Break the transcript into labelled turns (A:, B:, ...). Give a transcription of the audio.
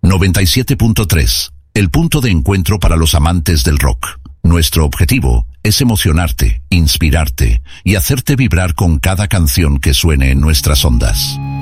A: 97.3, el punto de encuentro para los amantes del rock. Nuestro objetivo es emocionarte, inspirarte y hacerte vibrar con cada canción que suene en nuestras ondas.